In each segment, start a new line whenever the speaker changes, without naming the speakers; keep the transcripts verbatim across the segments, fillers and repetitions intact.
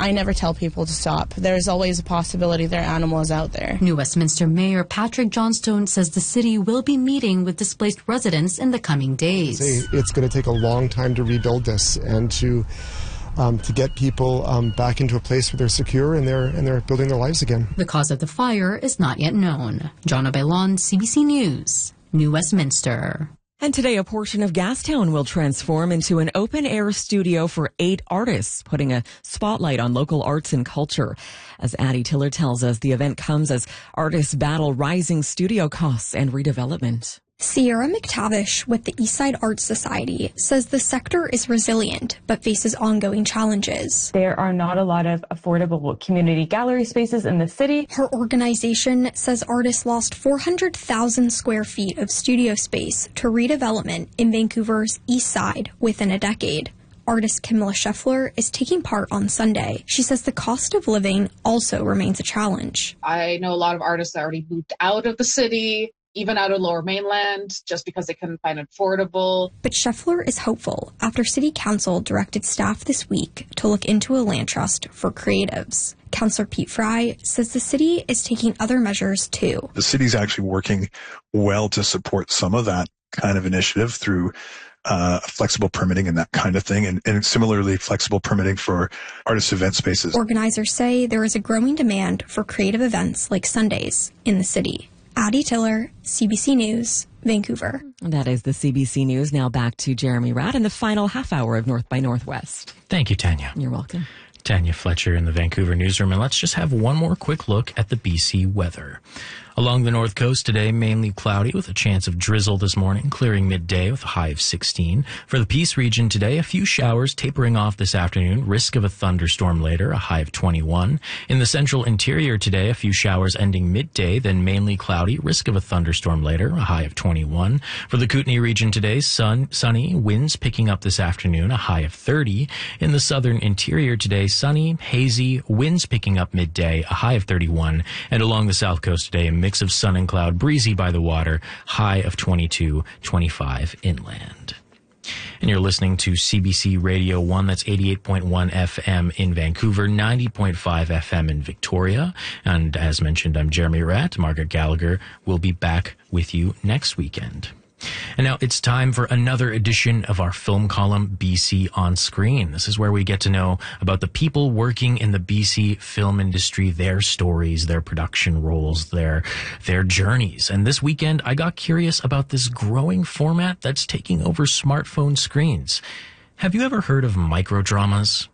I never tell people to stop. There's always a possibility their animal is out there.
New Westminster Mayor Patrick Johnstone says the city will be meeting with displaced residents in the coming days.
It's going to take a long time to rebuild this and to um, to get people um, back into a place where they're secure and they're and they're building their lives again.
The cause of the fire is not yet known. Jonna Bailon, C B C News, New Westminster.
And today, a portion of Gastown will transform into an open-air studio for eight artists, putting a spotlight on local arts and culture. As Addie Tiller tells us, the event comes as artists battle rising studio costs and redevelopment.
Sierra McTavish with the Eastside Arts Society says the sector is resilient but faces ongoing challenges.
There are not a lot of affordable community gallery spaces in the city.
Her organization says artists lost four hundred thousand square feet of studio space to redevelopment in Vancouver's East Side within a decade. Artist Camilla Scheffler is taking part on Sunday. She says the cost of living also remains a challenge.
I know a lot of artists that already moved out of the city, even out of Lower Mainland, just because they couldn't find it affordable.
But Scheffler is hopeful after City Council directed staff this week to look into a land trust for creatives. Councillor Pete Fry says the city is taking other measures too.
The city's actually working well to support some of that kind of initiative through uh, flexible permitting and that kind of thing, and, and similarly flexible permitting for artist event spaces.
Organizers say there is a growing demand for creative events like Sundays in the city. Addie Tiller, C B C News, Vancouver.
That is the C B C News. Now back to Jeremy Ratt in the final half hour of North by Northwest.
Thank you, Tanya.
You're welcome.
Tanya Fletcher in the Vancouver newsroom, and let's just have one more quick look at the B C weather. Along the north coast today, mainly cloudy with a chance of drizzle this morning, clearing midday with a high of sixteen. For the Peace region today, a few showers tapering off this afternoon, risk of a thunderstorm later, a high of twenty-one. In the central interior today, a few showers ending midday, then mainly cloudy, risk of a thunderstorm later, a high of twenty-one. For the Kootenay region today, sun, sunny, winds picking up this afternoon, a high of thirty. In the southern interior today, sunny, hazy, winds picking up midday, a high of thirty-one. And along the south coast today, a mix of sun and cloud, breezy by the water, high of twenty-two, twenty-five inland. And you're listening to C B C Radio one, that's eighty-eight point one F M in Vancouver, ninety point five F M in Victoria. And as mentioned, I'm Jeremy Ratt. Margaret Gallagher will be back with you next weekend. And now it's time for another edition of our film column, B C On Screen. This is where we get to know about the people working in the B C film industry, their stories, their production roles, their their journeys. And this weekend, I got curious about this growing format that's taking over smartphone screens. Have you ever heard of microdramas?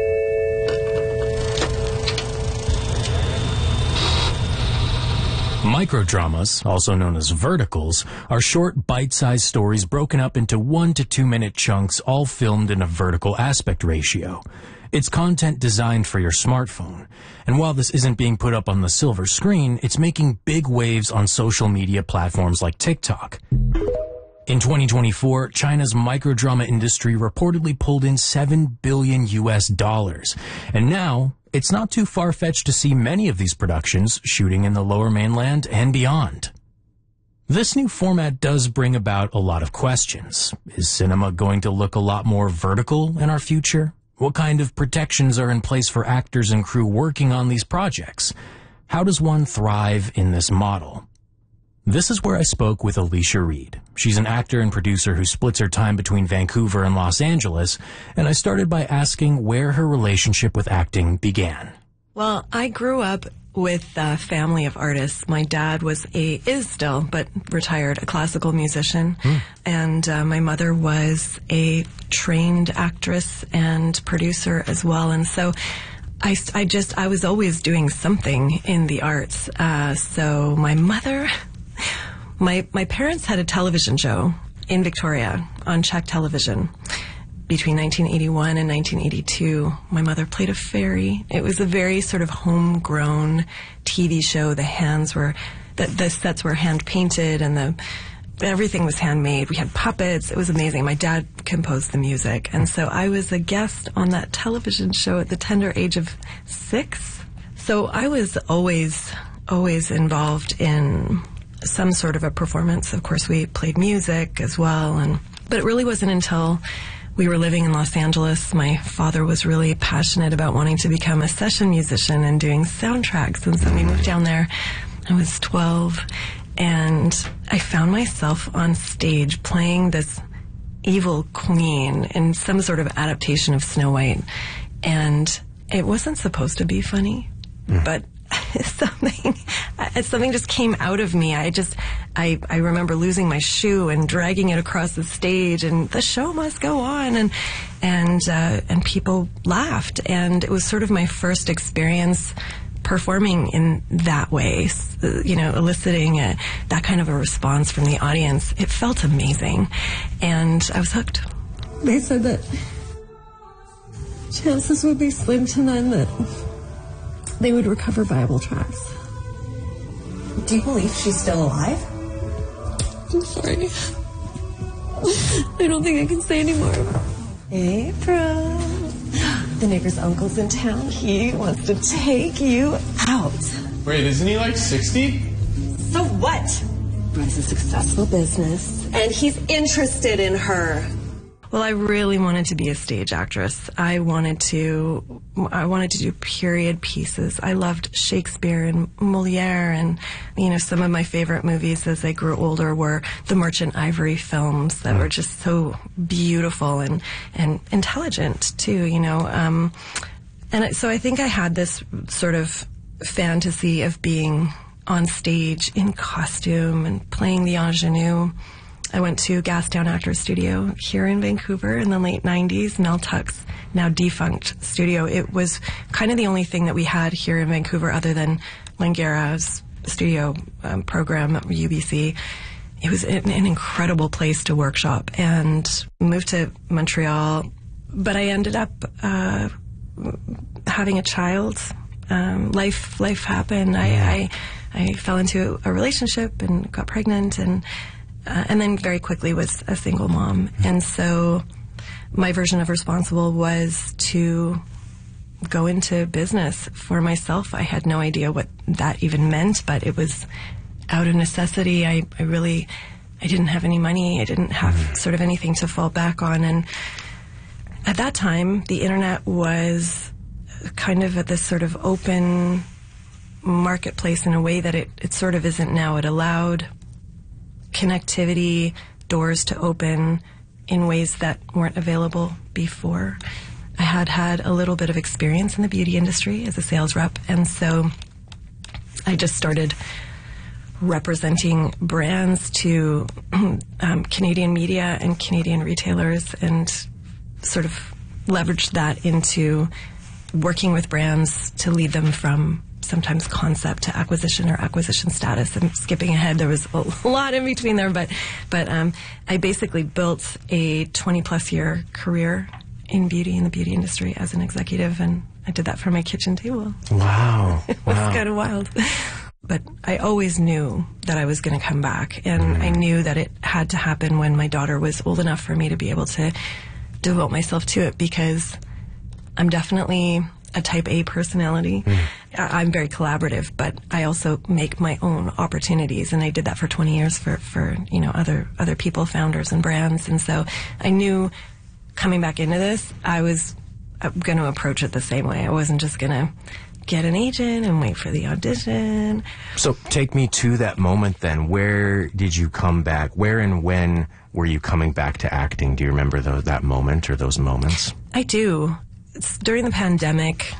Microdramas, also known as verticals, are short, bite-sized stories broken up into one to two minute chunks, all filmed in a vertical aspect ratio. It's content designed for your smartphone. And while this isn't being put up on the silver screen, it's making big waves on social media platforms like TikTok. In twenty twenty-four, China's microdrama industry reportedly pulled in seven billion U S dollars. And now, it's not too far-fetched to see many of these productions shooting in the Lower Mainland and beyond. This new format does bring about a lot of questions. Is cinema going to look a lot more vertical in our future? What kind of protections are in place for actors and crew working on these projects? How does one thrive in this model? This is where I spoke with Alicia Reed. She's an actor and producer who splits her time between Vancouver and Los Angeles, and I started by asking where her relationship with acting began.
Well, I grew up with a family of artists. My dad was a, is still, but retired, a classical musician. Mm. And uh, my mother was a trained actress and producer as well. And so I, I just, I was always doing something in the arts. Uh, so my mother... My my parents had a television show in Victoria on Czech television between nineteen eighty-one and nineteen eighty-two. My mother played a fairy. It was a very sort of homegrown T V show. The hands were, the, the sets were hand painted and the everything was handmade. We had puppets. It was amazing. My dad composed the music. And so I was a guest on that television show at the tender age of six. So I was always, always involved in some sort of a performance. Of course, we played music as well. And but it really wasn't until we were living in Los Angeles. My father was really passionate about wanting to become a session musician and doing soundtracks. And so we moved down there. I was twelve, and I found myself on stage playing this evil queen in some sort of adaptation of Snow White. And it wasn't supposed to be funny, mm. but something something just came out of me. I just I I remember losing my shoe and dragging it across the stage, and the show must go on, and and uh, and people laughed, and it was sort of my first experience performing in that way, you know, eliciting a, that kind of a response from the audience. It felt amazing, and I was hooked.
They said that chances would be slim to none that they would recover Bible tracts.
Do you believe she's still alive?
I'm sorry. I don't think I can say anymore.
April, the neighbor's uncle's in town. He wants to take you out.
Wait, isn't he like sixty?
So what? Runs a successful business, and he's interested in her.
Well, I really wanted to be a stage actress. I wanted to, I wanted to do period pieces. I loved Shakespeare and Moliere, and, you know, some of my favorite movies as I grew older were the Merchant Ivory films that were just so beautiful and, and intelligent too, you know. Um, and so I think I had this sort of fantasy of being on stage in costume and playing the ingenue. I went to Gastown Actors Studio here in Vancouver in the late nineties, Mel Tuck's now defunct studio. It was kind of the only thing that we had here in Vancouver other than Langara's studio um, program at U B C. It was an, an incredible place to workshop, and moved to Montreal. But I ended up uh, having a child. Um, life life happened. I, I, I fell into a relationship and got pregnant, and Uh, and then very quickly was a single mom. And so my version of responsible was to go into business for myself. I had no idea what that even meant, but it was out of necessity. I, I really, I didn't have any money. I didn't have sort of anything to fall back on. And at that time, the internet was kind of at this sort of open marketplace in a way that it, it sort of isn't now. It allowed connectivity, doors to open in ways that weren't available before. I had had a little bit of experience in the beauty industry as a sales rep, and so I just started representing brands to um, Canadian media and Canadian retailers, and sort of leveraged that into working with brands to lead them from sometimes concept to acquisition or acquisition status. I'm skipping ahead. There was a lot in between there, but but um, I basically built a twenty plus year career in beauty, in the beauty industry as an executive, and I did that from my kitchen table.
Wow.
It was
wow.
kind of wild. But I always knew that I was going to come back, and mm. I knew that it had to happen when my daughter was old enough for me to be able to devote myself to it, because I'm definitely a type A personality. Mm. I'm very collaborative, but I also make my own opportunities, and I did that for twenty years for, for you know, other other people, founders and brands. And so I knew coming back into this, I was going to approach it the same way. I wasn't just going to get an agent and wait for the audition.
So take me to that moment then. Where did you come back? Where and when were you coming back to acting? Do you remember those, that moment or those moments?
I do. It's during the pandemic.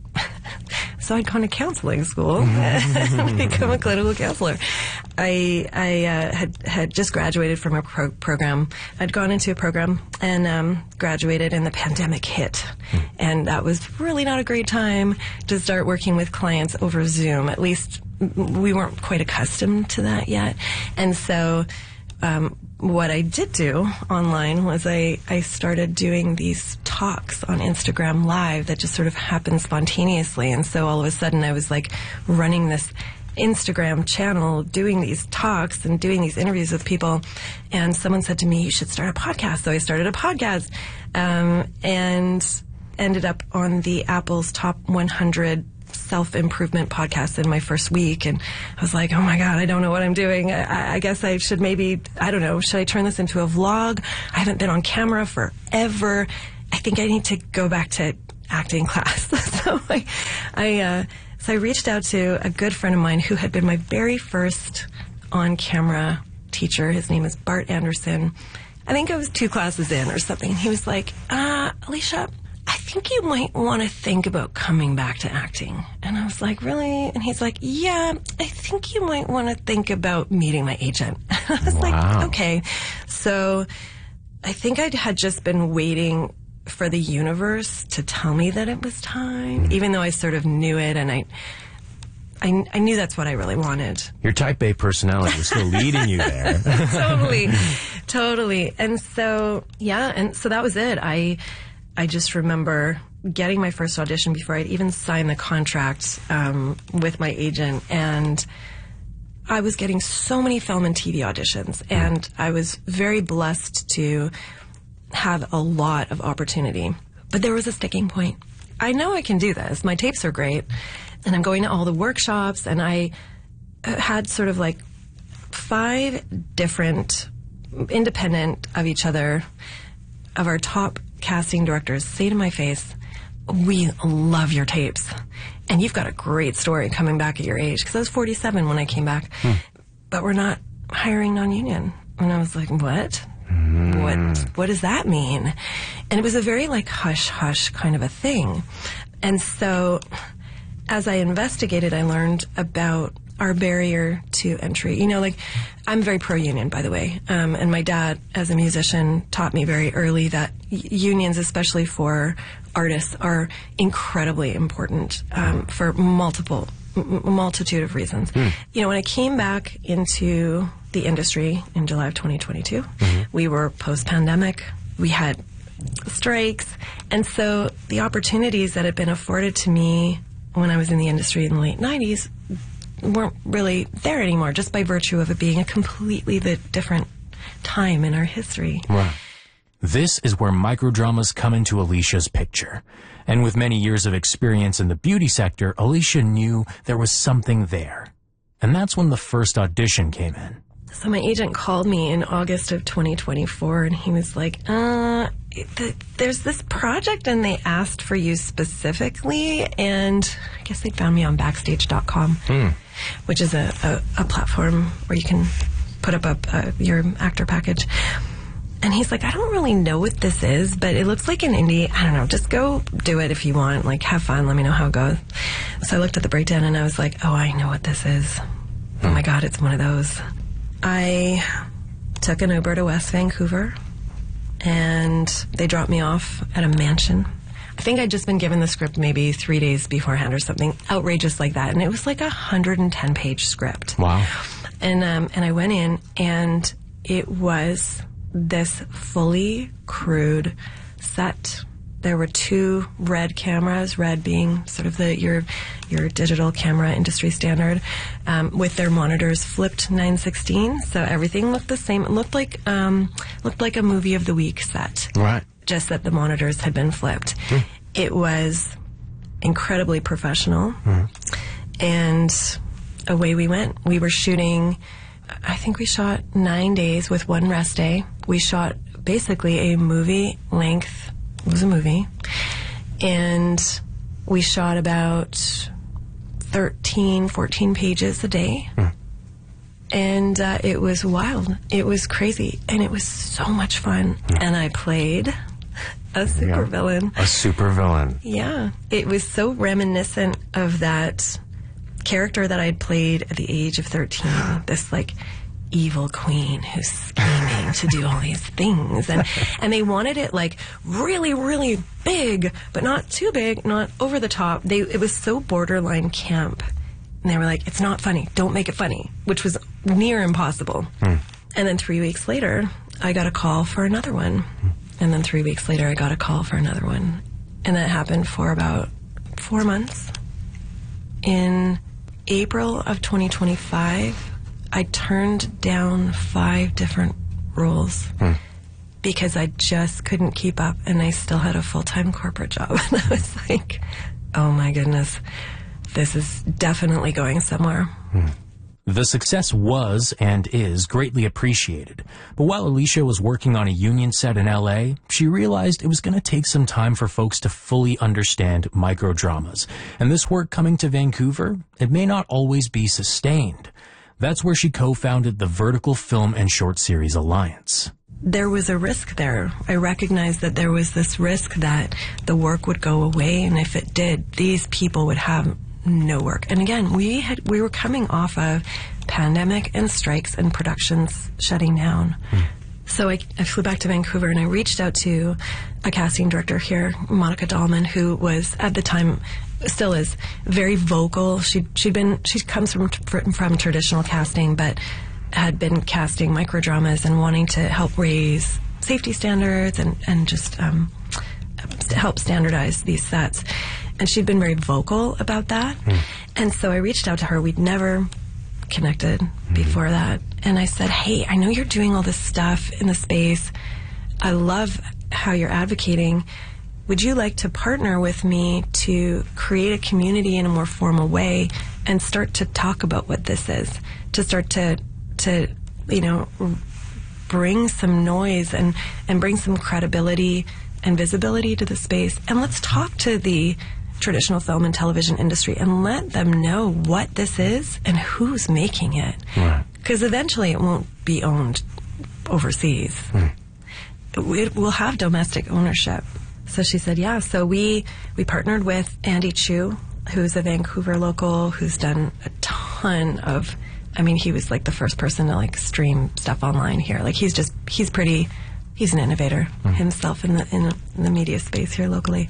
So I'd gone to counseling school, become a clinical counselor. I I uh, had had just graduated from a pro- program. I'd gone into a program and um, graduated, and the pandemic hit, and that was really not a great time to start working with clients over Zoom. At least we weren't quite accustomed to that yet, and so. Um, what I did do online was I, I started doing these talks on Instagram Live that just sort of happened spontaneously. And so all of a sudden I was like running this Instagram channel, doing these talks and doing these interviews with people. And someone said to me, you should start a podcast. So I started a podcast um, and ended up on the Apple's top one hundred self-improvement podcasts in my first week, and I was like, oh my God, I don't know what I'm doing. I, I guess I should maybe, I don't know, should I turn this into a vlog? I haven't been on camera forever. I think I need to go back to acting class. so I, I, uh, so I reached out to a good friend of mine who had been my very first on-camera teacher. His name is Bart Anderson. I think I was two classes in or something. He was like, uh, Alicia, I think you might want to think about coming back to acting. And I was like, really? And he's like, yeah, I think you might want to think about meeting my agent. I was wow. like, okay. So I think I had just been waiting for the universe to tell me that it was time, even though I sort of knew it, and I I, I knew that's what I really wanted.
Your type A personality was still leading you there.
Totally. Totally. And so, yeah, and so that was it. I I just remember getting my first audition before I'd even signed the contract um, with my agent, and I was getting so many film and T V auditions, and I was very blessed to have a lot of opportunity. But there was a sticking point. I know I can do this. My tapes are great. And I'm going to all the workshops, and I had sort of like five different, independent of each other, of our top casting directors say to my face, we love your tapes, and you've got a great story coming back at your age. Because I was forty-seven when I came back. Hmm. But we're not hiring non-union. And I was like, what? Mm. What? What does that mean? And it was a very like hush-hush kind of a thing. And so as I investigated, I learned about our barrier to entry. You know, like, I'm very pro-union, by the way. Um, and my dad, as a musician, taught me very early that y- unions, especially for artists, are incredibly important um, for multiple, m- multitude of reasons. Mm. You know, when I came back into the industry in July of twenty twenty-two, mm-hmm. we were post-pandemic. We had strikes. And so the opportunities that had been afforded to me when I was in the industry in the late nineties weren't really there anymore, just by virtue of it being a completely the different time in our history.
Right. This is where microdramas come into Alicia's picture. And with many years of experience in the beauty sector, Alicia knew there was something there. And that's when the first audition came in.
So my agent called me in August of twenty twenty-four, and he was like, uh, th- there's this project, and they asked for you specifically, and I guess they found me on Backstage dot com, mm. which is a, a, a platform where you can put up a, a, your actor package. And he's like, I don't really know what this is, but it looks like an indie. I don't know, just go do it if you want. Like, have fun, let me know how it goes. So I looked at the breakdown, and I was like, oh, I know what this is. Mm. Oh my God, it's one of those. I took an Uber to West Vancouver, and they dropped me off at a mansion. I think I'd just been given the script maybe three days beforehand or something outrageous like that, and it was like a one hundred ten page script.
Wow.
And um, and I went in, and it was this fully crewed set. There were two RED cameras, RED being sort of the your your digital camera industry standard, um, with their monitors flipped nine sixteen, so everything looked the same. It looked like um, looked like a movie of the week set,
right?
Just that the monitors had been flipped. Mm. It was incredibly professional, mm. and away we went. We were shooting. I think we shot nine days with one rest day. We shot basically a movie length. It was a movie, and we shot about thirteen, fourteen pages a day, mm. and uh, it was wild. It was crazy, and it was so much fun. Mm. And I played a supervillain.
Yeah. A supervillain.
Yeah. It was so reminiscent of that character that I'd played at the age of thirteen, this, like, evil queen who's scheming to do all these things, and and they wanted it like really, really big, but not too big, not over the top. They it was so borderline camp, and they were like, it's not funny, don't make it funny, which was near impossible. Mm. And then three weeks later, I got a call for another one, mm. and then three weeks later, I got a call for another one, and that happened for about four months. In April of twenty twenty-five, I turned down five different roles hmm. because I just couldn't keep up, and I still had a full-time corporate job. And I was like, oh my goodness, this is definitely going somewhere.
Hmm. The success was and is greatly appreciated, but while Alicia was working on a union set in L A, she realized it was going to take some time for folks to fully understand microdramas, and this work coming to Vancouver, it may not always be sustained. That's where she co-founded the Vertical Film and Short Series Alliance.
There was a risk there. I recognized that there was this risk that the work would go away, and if it did, these people would have no work. And again, we had we were coming off of pandemic and strikes and productions shutting down. Mm. So I, I flew back to Vancouver and I reached out to a casting director here, Monica Dahlman, who was at the time, still is, very vocal. She she'd been she comes from from traditional casting, but had been casting microdramas and wanting to help raise safety standards and and just um, help standardize these sets. And she'd been very vocal about that. Mm. And so I reached out to her. We'd never connected mm. before that. And I said, hey, I know you're doing all this stuff in the space. I love how you're advocating. Would you like to partner with me to create a community in a more formal way and start to talk about what this is? To start to, to you know, bring some noise and, and bring some credibility and visibility to the space. And let's talk to the traditional film and television industry and let them know what this is and who's making it. Because right. eventually it won't be owned overseas. Mm. It will have domestic ownership. So she said, yeah. So we, we partnered with Andy Chu, who's a Vancouver local, who's done a ton of, I mean, he was like the first person to like stream stuff online here. Like he's just, he's pretty, he's an innovator mm. himself in the, in the media space here locally.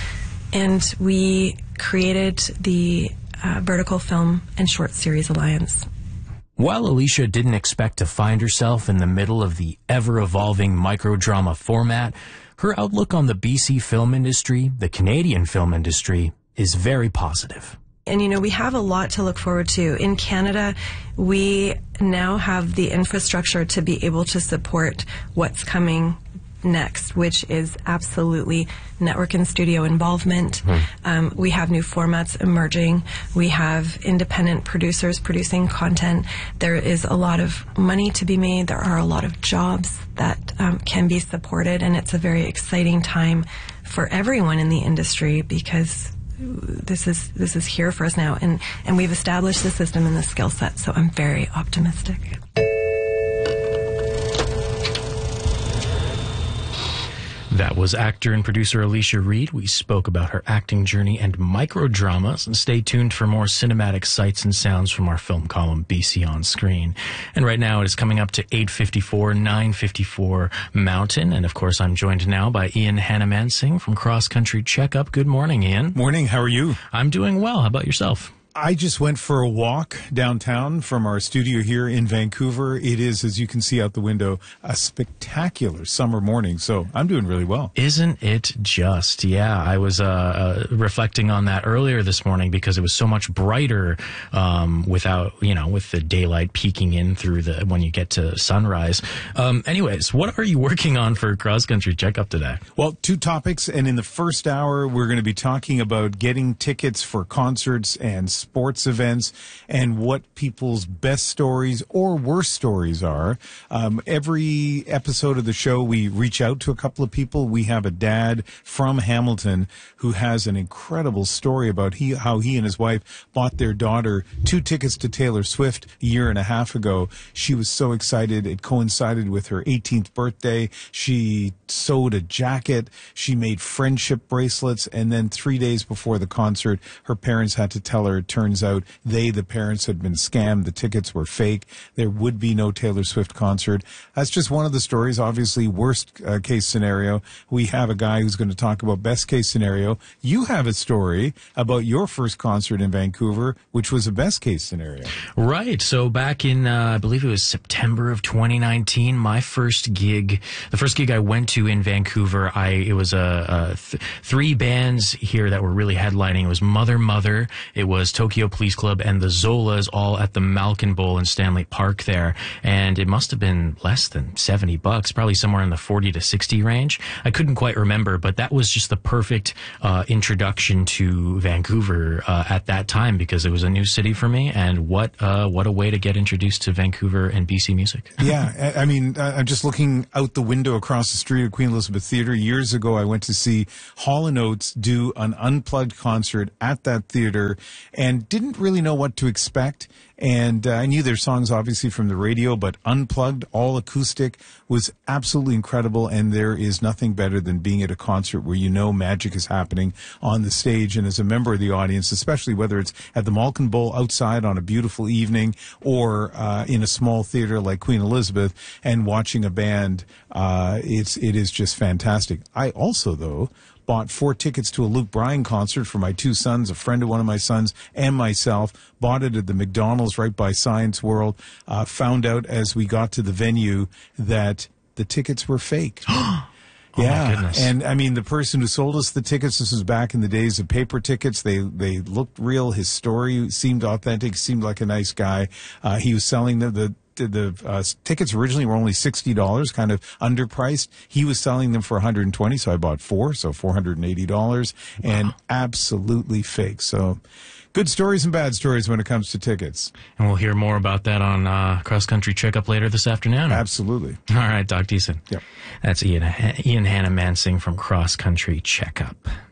And we created the uh, Vertical Film and Short Series Alliance.
While Alicia didn't expect to find herself in the middle of the ever-evolving microdrama format, her outlook on the B C film industry, the Canadian film industry, is very positive.
And, you know, we have a lot to look forward to. In Canada, we now have the infrastructure to be able to support what's coming next, which is absolutely network and studio involvement. Mm. Um, we have new formats emerging. We have independent producers producing content. There is a lot of money to be made. There are a lot of jobs that um, can be supported, and it's a very exciting time for everyone in the industry because this is this is here for us now, and, and we've established the system and the skill set, so I'm very optimistic.
That was actor and producer Alicia Reed. We spoke about her acting journey and microdramas. And stay tuned for more cinematic sights and sounds from our film column, B C On Screen. And right now it is coming up to eight fifty-four, nine fifty-four Mountain. And of course, I'm joined now by Ian Hannamansing from Cross Country Checkup. Good morning, Ian.
Morning. How are you?
I'm doing well. How about yourself?
I just went for a walk downtown from our studio here in Vancouver. It is, as you can see out the window, a spectacular summer morning. So I'm doing really well.
Isn't it just? Yeah, I was uh, uh, reflecting on that earlier this morning because it was so much brighter um, without, you know, with the daylight peeking in through the when you get to sunrise. Um, anyways, what are you working on for Cross Country Checkup today?
Well, two topics. And in the first hour, we're going to be talking about getting tickets for concerts and sports events and what people's best stories or worst stories are. Um, every episode of the show, we reach out to a couple of people. We have a dad from Hamilton who has an incredible story about he, how he and his wife bought their daughter two tickets to Taylor Swift a year and a half ago. She was so excited. It coincided with her eighteenth birthday. She sewed a jacket. She made friendship bracelets. And then three days before the concert, her parents had to tell her, turns out they, the parents, had been scammed. The tickets were fake. There would be no Taylor Swift concert. That's just one of the stories. Obviously, worst uh, case scenario. We have a guy who's going to talk about best case scenario. You have a story about your first concert in Vancouver, which was a best case scenario.
Right. So back in, uh, I believe it was September of twenty nineteen, my first gig, the first gig I went to in Vancouver, I it was a, a th- three bands here that were really headlining. It was Mother Mother. It was Tokyo Police Club, and the Zolas all at the Malkin Bowl in Stanley Park there. And it must have been less than seventy bucks, probably somewhere in the forty to sixty range. I couldn't quite remember, but that was just the perfect uh, introduction to Vancouver uh, at that time, because it was a new city for me. And what uh, what a way to get introduced to Vancouver and B C music.
Yeah, I mean, I'm just looking out the window across the street of Queen Elizabeth Theatre. Years ago, I went to see Hall and Oates do an unplugged concert at that theater and didn't really know what to expect. And uh, I knew their songs obviously from the radio, but unplugged, all acoustic, was absolutely incredible. And there is nothing better than being at a concert where you know magic is happening on the stage. And as a member of the audience, especially whether it's at the Malkin Bowl outside on a beautiful evening or uh, in a small theater like Queen Elizabeth and watching a band, uh, it's it is just fantastic. I also, though, bought four tickets to a Luke Bryan concert for my two sons, a friend of one of my sons, and myself. Bought it at the McDonald's right by Science World. Uh, found out as we got to the venue that the tickets were fake.
Oh,
yeah,
my goodness.
And I mean, the person who sold us the tickets, this was back in the days of paper tickets. They they looked real. His story seemed authentic. Seemed like a nice guy. Uh, he was selling them the. The uh, tickets originally were only sixty dollars, kind of underpriced. He was selling them for one hundred twenty dollars, so I bought four, so four hundred eighty dollars, wow. And absolutely fake. So good stories and bad stories when it comes to tickets.
And we'll hear more about that on uh, Cross Country Checkup later this afternoon.
Absolutely.
All right, talk to you soon.
Yep.
That's Ian, Ian Hannah Mansing from Cross Country Checkup.